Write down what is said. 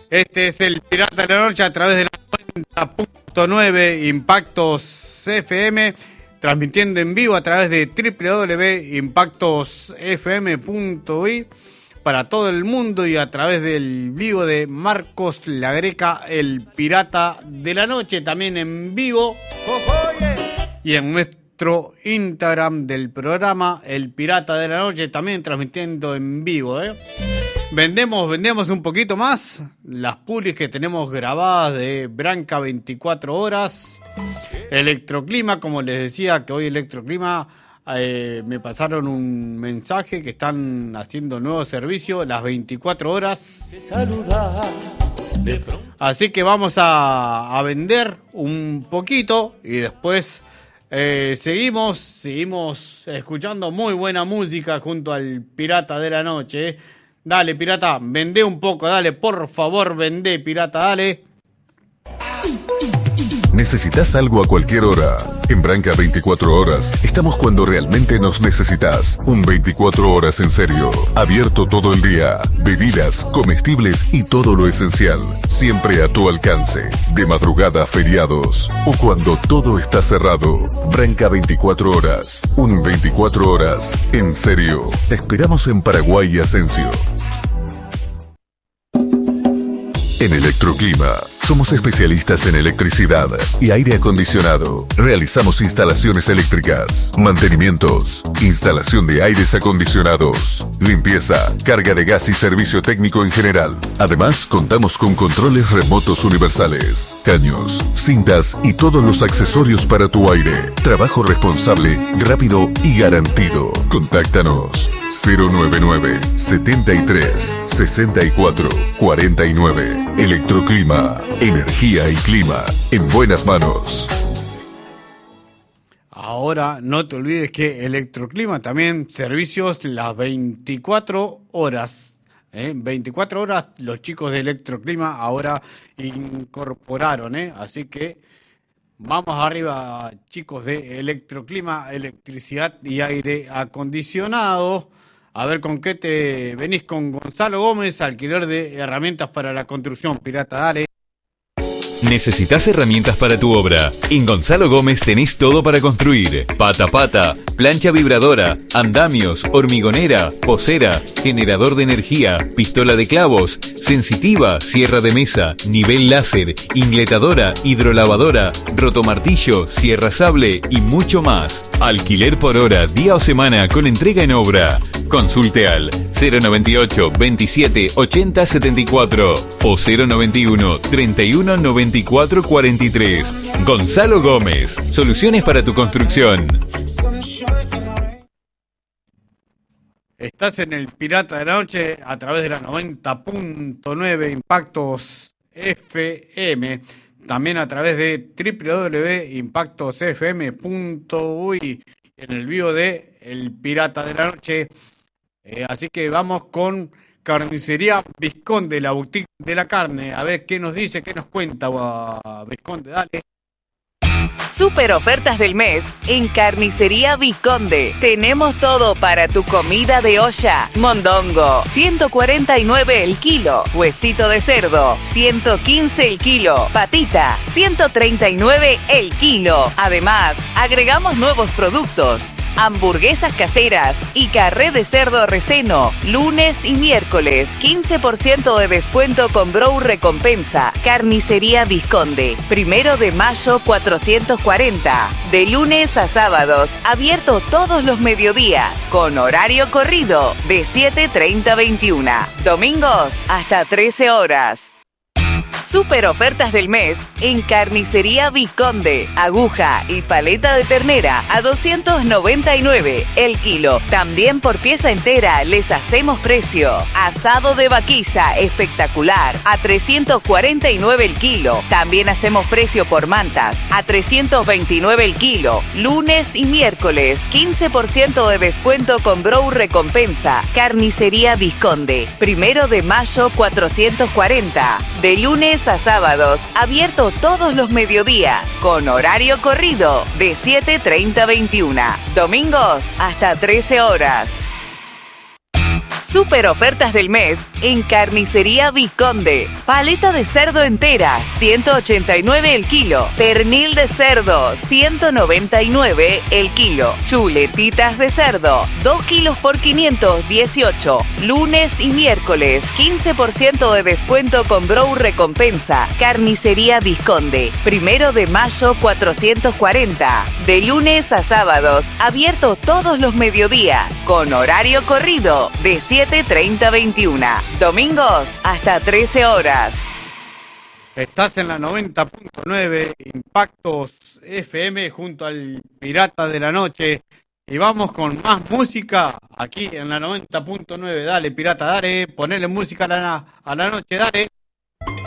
Este es el Pirata de la Noche a través de la 90.9 Impactos FM, transmitiendo en vivo a través de www.impactosfm.uy para todo el mundo y a través del vivo de Marcos La Greca, el Pirata de la Noche, también en vivo. Y en nuestro Instagram del programa, el Pirata de la Noche, también transmitiendo en vivo, Vendemos un poquito más las pulis que tenemos grabadas de Branca 24 horas. Electroclima, como les decía, que hoy Electroclima me pasaron un mensaje que están haciendo nuevo servicio las 24 horas. Así que vamos a vender un poquito y después seguimos escuchando muy buena música junto al Pirata de la Noche. Dale, Pirata, vendé un poco, dale, por favor, vendé, Pirata, dale. ¿Necesitas algo a cualquier hora? En Branca 24 horas estamos cuando realmente nos necesitas. Un 24 horas en serio. Abierto todo el día. Bebidas, comestibles y todo lo esencial. Siempre a tu alcance. De madrugada, feriados o cuando todo está cerrado. Branca 24 horas. Un 24 horas en serio. Te esperamos en Paraguay y Asensio. En Electroclima somos especialistas en electricidad y aire acondicionado. Realizamos instalaciones eléctricas, mantenimientos, instalación de aires acondicionados, limpieza, carga de gas y servicio técnico en general. Además, contamos con controles remotos universales, caños, cintas y todos los accesorios para tu aire. Trabajo responsable, rápido y garantido. Contáctanos 099 73 64 49. Electroclima. Energía y clima en buenas manos. Ahora no te olvides que Electroclima también servicios las 24 horas. 24 horas los chicos de Electroclima ahora incorporaron. Así que vamos arriba, chicos de Electroclima, electricidad y aire acondicionado. A ver con qué te venís con Gonzalo Gómez, alquiler de herramientas para la construcción. Pirata, dale. ¿Necesitas herramientas para tu obra? En Gonzalo Gómez tenés todo para construir. Pata, plancha vibradora, andamios, hormigonera, posera, generador de energía, pistola de clavos, sensitiva, sierra de mesa, nivel láser, ingletadora, hidrolavadora, rotomartillo, sierra sable y mucho más. Alquiler por hora, día o semana con entrega en obra. Consulte al 098 27 80 74 o 091 31 94 43. Gonzalo Gómez, soluciones para tu construcción. Estás en el Pirata de la Noche a través de la 90.9 Impactos FM, también a través de www.impactosfm.uy en el vivo de El Pirata de la Noche. Así que vamos con Carnicería Visconde, la boutique de la carne. A ver qué nos dice, qué nos cuenta Visconde, dale. Super ofertas del mes en Carnicería Visconde. Tenemos todo para tu comida de olla. Mondongo, 149 el kilo. Huesito de cerdo, 115 el kilo. Patita, 139 el kilo. Además, agregamos nuevos productos. Hamburguesas caseras y carré de cerdo relleno. Lunes y miércoles, 15% de descuento con Brow Recompensa. Carnicería Visconde, 1 de mayo 440. De lunes a sábados, abierto todos los mediodías. Con horario corrido, de 7:30 a 21. Domingos, hasta 13 horas. Super ofertas del mes en Carnicería Visconde. Aguja y paleta de ternera a 299 el kilo. También por pieza entera les hacemos precio. Asado de vaquilla espectacular a 349 el kilo. También hacemos precio por mantas a 329 el kilo. Lunes y miércoles 15% de descuento con Brow Recompensa. Carnicería Visconde, 1 de mayo 440. De lunes a sábados, abierto todos los mediodías, con horario corrido, de 7:30 a 21. Domingos, hasta 13 horas. Super ofertas del mes en Carnicería Vizconde. Paleta de cerdo entera, 189 el kilo. Pernil de cerdo, 199 el kilo. Chuletitas de cerdo, 2 kilos por 518. Lunes y miércoles, 15% de descuento con Brow Recompensa. Carnicería Vizconde, 1 de mayo 440. De lunes a sábados, abierto todos los mediodías, con horario corrido de 7:30 a 21. Domingos hasta 13 horas. Estás en la 90.9 Impactos FM junto al Pirata de la Noche. Y vamos con más música aquí en la 90.9. Dale, Pirata, dale, ponele música a la noche, dale.